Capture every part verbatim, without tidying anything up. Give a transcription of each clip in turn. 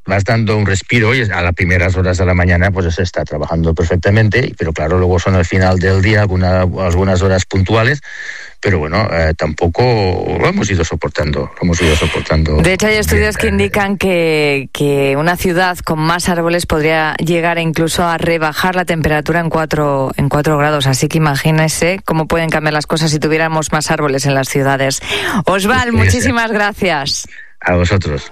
vas dando un respiro y a las primeras horas de la mañana pues se está trabajando perfectamente, pero claro, luego son al final del día alguna, algunas horas puntuales, pero bueno, eh, tampoco lo hemos ido soportando, lo hemos ido soportando. De hecho, hay estudios que indican que, que una ciudad con más árboles podría llegar incluso a rebajar la temperatura en cuatro, en cuatro grados, así que imagínese cómo pueden cambiar las cosas si tuviéramos más árboles en las ciudades. Osval, muchísimas gracias. A vosotros.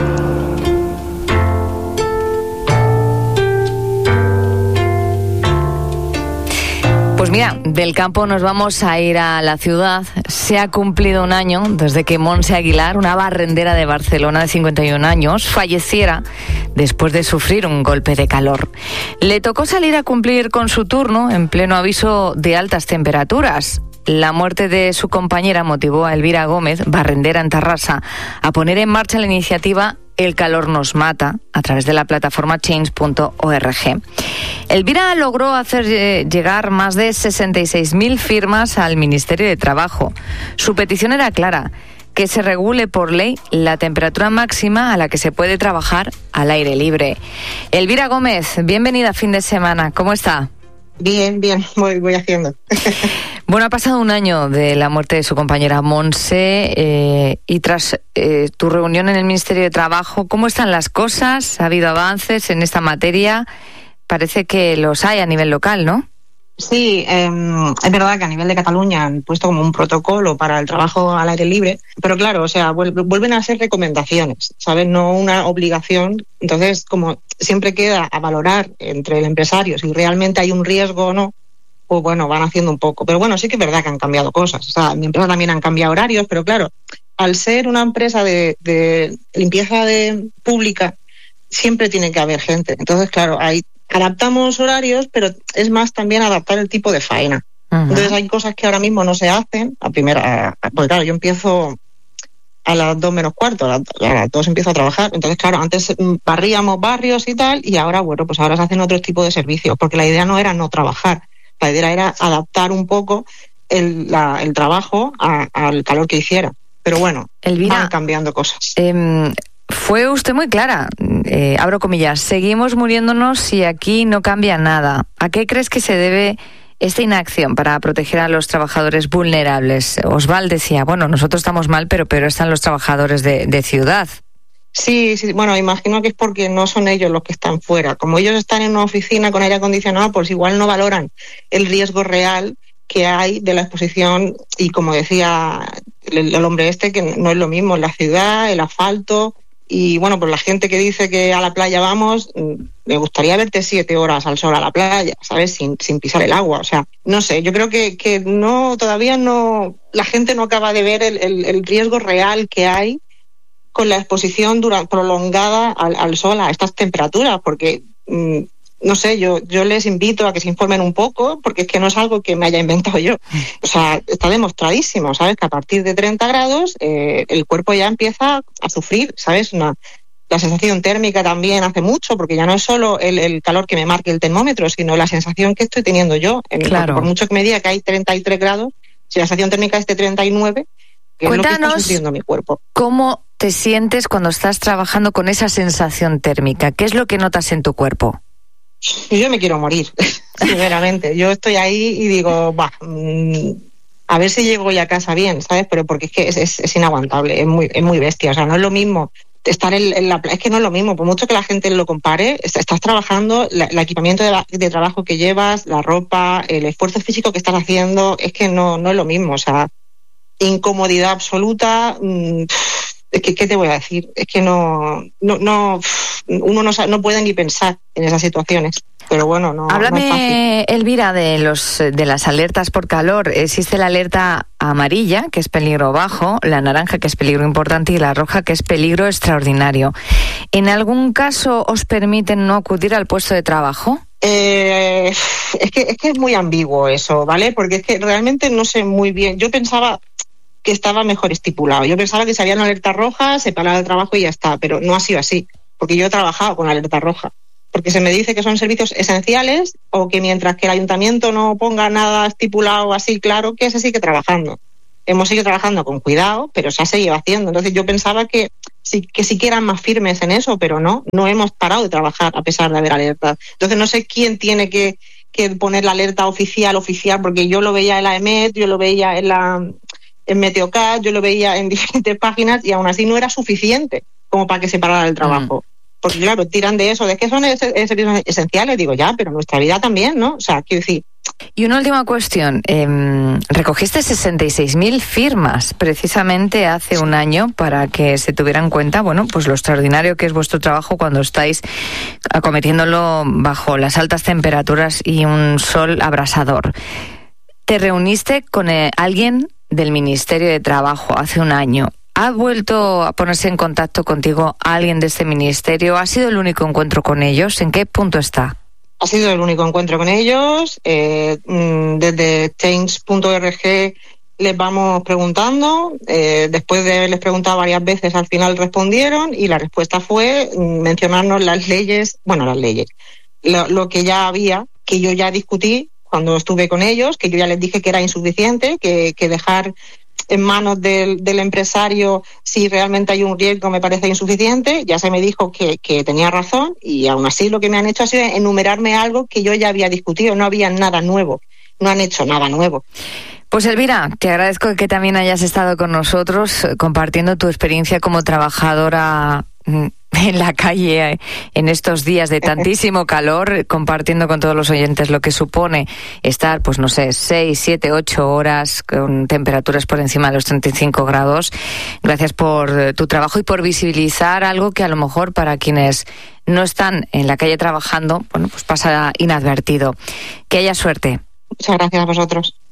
Pues mira, del campo nos vamos a ir a la ciudad. Se ha cumplido un año desde que Montse Aguilar, una barrendera de Barcelona de cincuenta y un años, falleciera después de sufrir un golpe de calor. Le tocó salir a cumplir con su turno en pleno aviso de altas temperaturas. La muerte de su compañera motivó a Elvira Gómez, barrendera en Tarrasa, a poner en marcha la iniciativa El calor nos mata, a través de la plataforma change punto org. Elvira logró hacer llegar más de sesenta y seis mil firmas al Ministerio de Trabajo. Su petición era clara: que se regule por ley la temperatura máxima a la que se puede trabajar al aire libre. Elvira Gómez, bienvenida a Fin de Semana. ¿Cómo está? Bien, bien, voy, voy haciendo. Bueno, ha pasado un año de la muerte de su compañera Montse eh, y tras eh, tu reunión en el Ministerio de Trabajo, ¿cómo están las cosas? ¿Ha habido avances en esta materia? Parece que los hay a nivel local, ¿no? Sí, eh, es verdad que a nivel de Cataluña han puesto como un protocolo para el trabajo al aire libre, pero claro, o sea, vuelven a ser recomendaciones, ¿sabes? No una obligación. Entonces, como siempre queda a valorar entre el empresario si realmente hay un riesgo o no, pues bueno, van haciendo un poco. Pero bueno, sí que es verdad que han cambiado cosas. O sea, en mi empresa también han cambiado horarios, pero claro, al ser una empresa de, de limpieza de pública, siempre tiene que haber gente. Entonces, claro, hay adaptamos horarios, pero es más también adaptar el tipo de faena. Uh-huh. Entonces hay cosas que ahora mismo no se hacen. A primera, porque claro, yo empiezo a las dos menos cuarto, a las, a las dos empiezo a trabajar. Entonces, claro, antes barríamos barrios y tal, y ahora, bueno, pues ahora se hacen otro tipo de servicios, porque la idea no era no trabajar, la idea era adaptar un poco el, la, el trabajo a, al calor que hiciera. Pero bueno, Elvira, van cambiando cosas. Eh... Fue usted muy clara, eh, abro comillas, seguimos muriéndonos si aquí no cambia nada. ¿A qué crees que se debe esta inacción para proteger a los trabajadores vulnerables? Osval decía, bueno, nosotros estamos mal, pero pero están los trabajadores de, de ciudad. Sí, sí, bueno, imagino que es porque no son ellos los que están fuera. Como ellos están en una oficina con aire acondicionado, pues igual no valoran el riesgo real que hay de la exposición. Y como decía el, el hombre este, que no es lo mismo en la ciudad, el asfalto. Y bueno, pues la gente que dice que a la playa vamos, me gustaría verte siete horas al sol a la playa, ¿sabes? Sin, sin pisar el agua. O sea, no sé, yo creo que, que no, todavía no, la gente no acaba de ver el, el, el riesgo real que hay con la exposición dura, prolongada al, al sol a estas temperaturas, porque mmm, no sé, yo, yo les invito a que se informen un poco, porque es que no es algo que me haya inventado yo. O sea, está demostradísimo, ¿sabes? Que a partir de treinta grados eh, el cuerpo ya empieza a sufrir, ¿sabes? Una, la sensación térmica también hace mucho, porque ya no es solo el, el calor que me marque el termómetro, sino la sensación que estoy teniendo yo. En, claro. Por mucho que me diga que hay treinta y tres grados, si la sensación térmica es de treinta y nueve, que Cuéntanos, es lo que está sufriendo mi cuerpo. ¿Cómo te sientes cuando estás trabajando con esa sensación térmica? ¿Qué es lo que notas en tu cuerpo? Yo me quiero morir, sinceramente. Yo estoy ahí y digo, bah, mmm, a ver si llego ya a casa bien, ¿sabes? Pero porque es que es, es, es inaguantable, es muy, es muy bestia. O sea, no es lo mismo estar en, en la playa, es que no es lo mismo. Por mucho que la gente lo compare, estás trabajando, la, el equipamiento de, la, de trabajo que llevas, la ropa, el esfuerzo físico que estás haciendo, es que no, no es lo mismo. O sea, incomodidad absoluta. Mmm, Es que, ¿qué te voy a decir? Es que no, no, no uno no, no puede ni pensar en esas situaciones. Pero bueno, no, Háblame, no es fácil. Elvira, de los de las alertas por calor. Existe la alerta amarilla, que es peligro bajo, la naranja, que es peligro importante, y la roja, que es peligro extraordinario. ¿En algún caso os permiten no acudir al puesto de trabajo? Eh, es que es que es muy ambiguo eso, ¿vale? Porque es que realmente no sé muy bien. Yo pensaba que estaba mejor estipulado. Yo pensaba que si había una alerta roja, se paraba el trabajo y ya está, pero no ha sido así, porque yo he trabajado con alerta roja, porque se me dice que son servicios esenciales o que mientras que el ayuntamiento no ponga nada estipulado así claro, que se sigue trabajando. Hemos seguido trabajando con cuidado, pero se ha seguido haciendo. Entonces yo pensaba que sí, que sí que eran más firmes en eso, pero no, no hemos parado de trabajar a pesar de haber alertas. Entonces no sé quién tiene que, que poner la alerta oficial, oficial, porque yo lo veía en la E M E T, yo lo veía en la en Meteocat, yo lo veía en diferentes páginas y aún así no era suficiente como para que se parara el trabajo. Mm. Porque claro, tiran de eso, de que son servicios esenciales, digo ya, pero nuestra vida también, ¿no? O sea, quiero decir... Y una última cuestión. Eh, recogiste sesenta y seis mil firmas precisamente hace un año para que se tuviera en cuenta, bueno, pues lo extraordinario que es vuestro trabajo cuando estáis acometiéndolo bajo las altas temperaturas y un sol abrasador. Te reuniste con eh, alguien del Ministerio de Trabajo hace un año. ¿Ha vuelto a ponerse en contacto contigo alguien de este ministerio? ¿Ha sido el único encuentro con ellos? ¿En qué punto está? Ha sido el único encuentro con ellos. Eh, desde change punto org les vamos preguntando. Eh, después de haberles preguntado varias veces, al final respondieron y la respuesta fue mencionarnos las leyes, bueno, las leyes, lo, lo que ya había, que yo ya discutí cuando estuve con ellos, que yo ya les dije que era insuficiente, que, que dejar en manos del, del empresario si realmente hay un riesgo me parece insuficiente. Ya se me dijo que, que tenía razón y aún así lo que me han hecho ha sido enumerarme algo que yo ya había discutido, no había nada nuevo, no han hecho nada nuevo. Pues Elvira, te agradezco que también hayas estado con nosotros compartiendo tu experiencia como trabajadora en la calle en estos días de tantísimo calor, compartiendo con todos los oyentes lo que supone estar, pues no sé, seis, siete, ocho horas con temperaturas por encima de los treinta y cinco grados. Gracias por tu trabajo y por visibilizar algo que a lo mejor para quienes no están en la calle trabajando, bueno, pues pasa inadvertido. Que haya suerte. Muchas gracias a vosotros.